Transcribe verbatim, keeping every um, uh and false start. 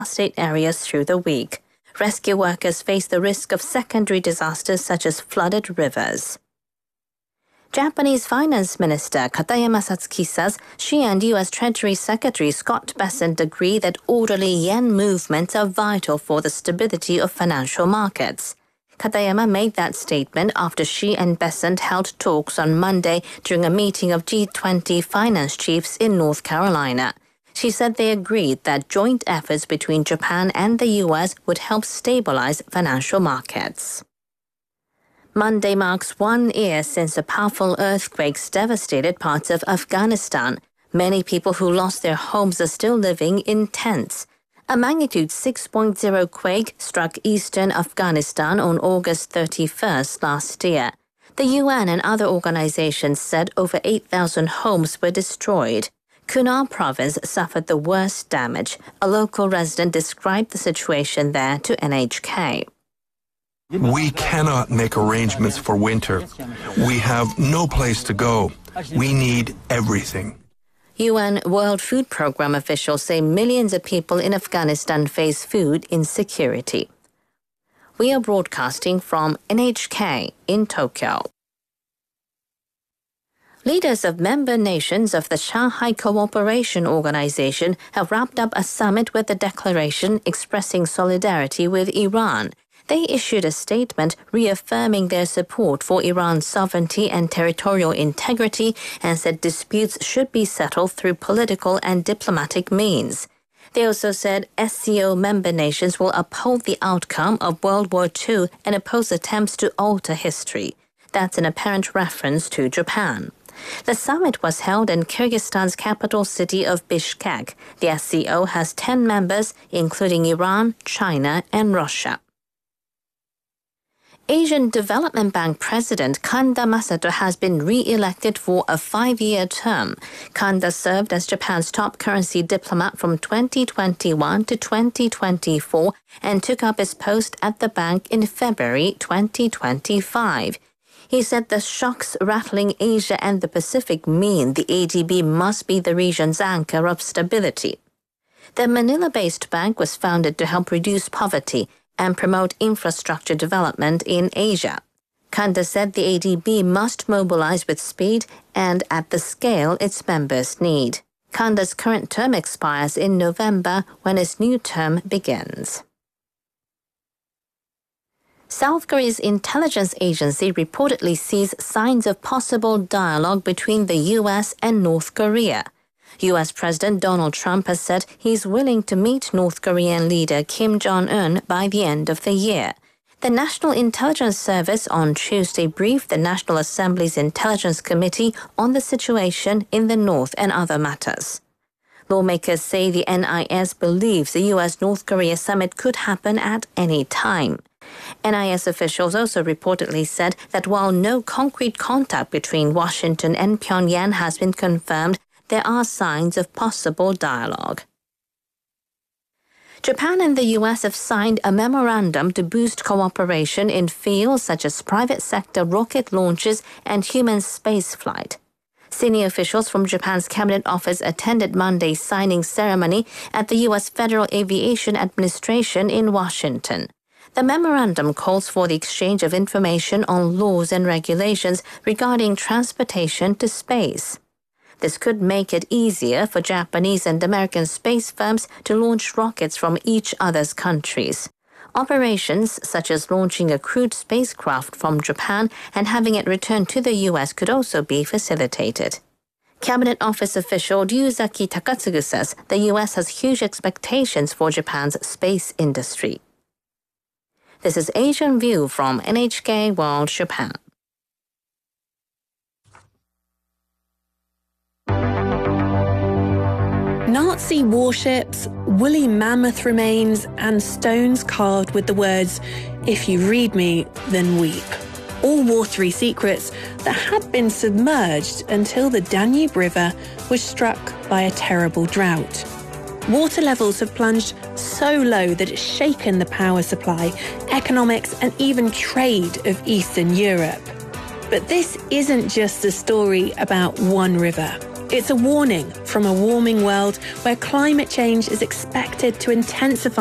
state areas through the week. Rescue workers face the risk of secondary disasters such as flooded rivers. Japanese Finance Minister Katayama Satsuki says she and U S Treasury Secretary Scott Bessent agree that orderly yen movements are vital for the stability of financial markets. Katayama made that statement after she and Bessent held talks on Monday during a meeting of G twenty finance chiefs in North Carolina. She said they agreed that joint efforts between Japan and the U S would help stabilize financial markets. Monday marks one year since the powerful earthquakes devastated parts of Afghanistan. Many people who lost their homes are still living in tents. A magnitude six point oh quake struck eastern Afghanistan on August thirty-first last year. The U N and other organizations said over eight thousand homes were destroyed. Kunar province suffered the worst damage. A local resident described the situation there to N H K. We cannot make arrangements for winter. We have no place to go. We need everything. U N World Food Programme officials say millions of people in Afghanistan face food insecurity. We are broadcasting from N H K in Tokyo. Leaders of member nations of the Shanghai Cooperation Organization have wrapped up a summit with a declaration expressing solidarity with Iran. They issued a statement reaffirming their support for Iran's sovereignty and territorial integrity and said disputes should be settled through political and diplomatic means. They also said S C O member nations will uphold the outcome of World War Two and oppose attempts to alter history. That's an apparent reference to Japan. The summit was held in Kyrgyzstan's capital city of Bishkek. The S C O has ten members, including Iran, China, and Russia. Asian Development Bank President Kanda Masato has been re-elected for a five-year term. Kanda served as Japan's top currency diplomat from twenty twenty-one to twenty twenty-four and took up his post at the bank in February twenty twenty-five. He said the shocks rattling Asia and the Pacific mean the A D B must be the region's anchor of stability. The Manila-based bank was founded to help reduce poverty and promote infrastructure development in Asia. Kanda said the A D B must mobilize with speed and at the scale its members need. Kanda's current term expires in November when his new term begins. South Korea's intelligence agency reportedly sees signs of possible dialogue between the U S and North Korea. U S President Donald Trump has said he's willing to meet North Korean leader Kim Jong-un by the end of the year. The National Intelligence Service on Tuesday briefed the National Assembly's Intelligence Committee on the situation in the North and other matters. Lawmakers say the N I S believes the U S-North Korea summit could happen at any time. N I S officials also reportedly said that while no concrete contact between Washington and Pyongyang has been confirmed, there are signs of possible dialogue. Japan and the U S have signed a memorandum to boost cooperation in fields such as private sector rocket launches and human spaceflight. Senior officials from Japan's Cabinet Office attended Monday's signing ceremony at the U S Federal Aviation Administration in Washington. The memorandum calls for the exchange of information on laws and regulations regarding transportation to space. This could make it easier for Japanese and American space firms to launch rockets from each other's countries. Operations such as launching a crewed spacecraft from Japan and having it returned to the U S could also be facilitated. Cabinet Office official Ryuzaki Takatsugu says the U S has huge expectations for Japan's space industry. This is Asian View from N H K World Japan. Nazi warships, woolly mammoth remains, and stones carved with the words, "If you read me, then weep." All watery secrets that had been submerged until the Danube River was struck by a terrible drought. Water levels have plunged so low that it's shaken the power supply, economics, and even trade of Eastern Europe. But this isn't just a story about one river. It's a warning from a warming world where climate change is expected to intensify